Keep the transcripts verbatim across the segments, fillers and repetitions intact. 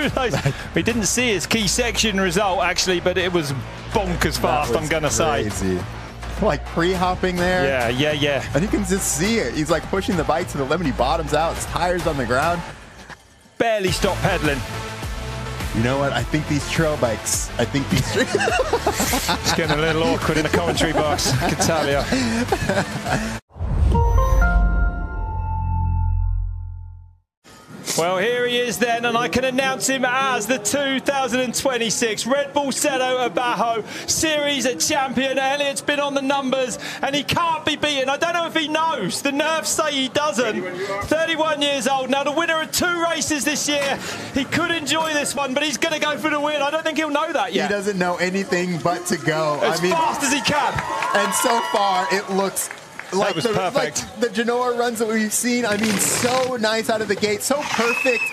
those. We didn't see his key section result actually, but it was bonkers fast. I'm gonna crazy. say. Like pre-hopping there. Yeah, yeah, yeah. And you can just see it. He's like pushing the bike to the limit. He bottoms out. His tires on the ground. Barely stopped pedaling. You know what? I think these trail bikes, I think these... It's getting a little awkward in the commentary box, I can tell you. Well, here he is then, and I can announce him as the two thousand twenty-six Red Bull Cerro Abajo Series champion. Elliot's been on the numbers, and he can't be beaten. I don't know if he knows. The nerves say he doesn't. thirty-one years old now, the winner of two races this year. He could enjoy this one, but he's going to go for the win. I don't think he'll know that yet. He doesn't know anything but to go. As I mean, fast as he can. And so far, it looks... Like was the, perfect. Like the Genoa runs that we've seen, I mean, so nice out of the gate, so perfect.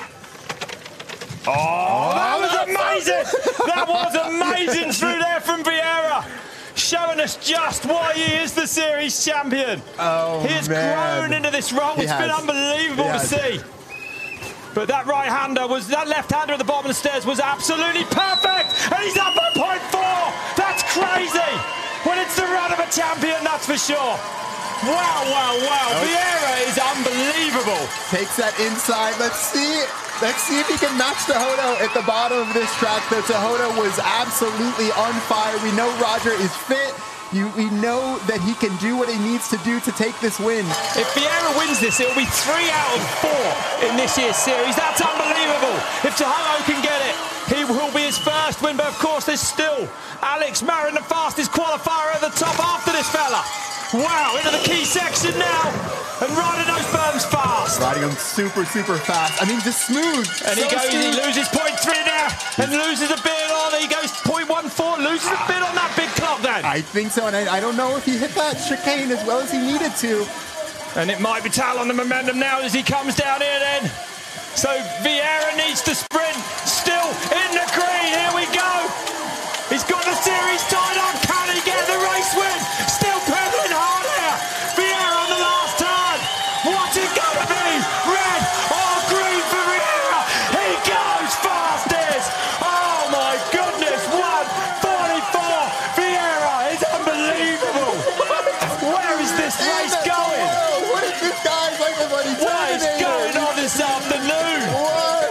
Oh, oh that was amazing! That was amazing through there from Vieira, showing us just why he is the series champion. Oh, he has man. grown into this role. He It's has. been unbelievable He to has. see. But that right-hander was, that left-hander at the bottom of the stairs was absolutely perfect, and he's up at point four. That's crazy. When it's the run of a champion, that's for sure. Wow, wow, wow. Okay. Vieira is unbelievable. Takes that inside. Let's see. Let's see if he can match Tehodo at the bottom of this track. The Tehodo was absolutely on fire. We know Roger is fit. You, we know that he can do what he needs to do to take this win. If Vieira wins this, it'll be three out of four in this year's series. That's unbelievable. If Tehodo can get it, he will be his first win. But of course, there's still Alex Marin, the fastest qualifier at the top after this fella. Wow, into the key section now, and riding those berms fast. Riding them super, super fast. I mean, just smooth. And so he goes, smooth. he loses point three now, and loses a bit on. He goes point one four, loses a bit on that big clock then. I think so, and I, I don't know if he hit that chicane as well as he needed to. And it might be Tal on the momentum now as he comes down here then. So Vieira needs to sprint, still in the green, here we go. He's got the series tied up, can he get the race win? Still pedaling hard here. Vieira on the last turn. What's it gonna be? Red or green for Vieira? He goes fastest. Oh my goodness, one forty-four. Vieira is unbelievable. Where is this race going? What is this guy's like a bloody What is going on this afternoon? What?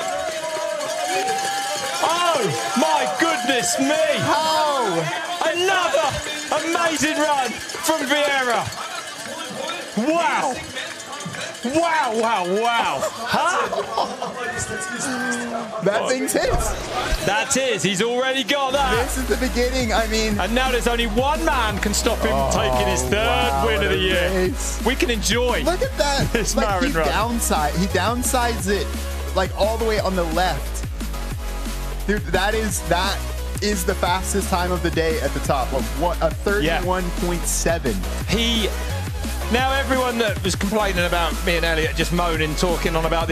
Oh my goodness me! How? Another amazing run from Vieira. Wow! Wow! Wow! Wow! Huh? That thing's his. That's his. He's already got that. This is the beginning. I mean, And now there's only one man can stop him Oh, taking his third wow, win what of the a year. race. We can enjoy. look at that. This like Marin he run. downside, he downsides it like all the way on the left. Dude, that is that is the fastest time of the day at the top of what a thirty-one point seven. He. Now everyone that was complaining about me and Elliot just moaning, talking on about the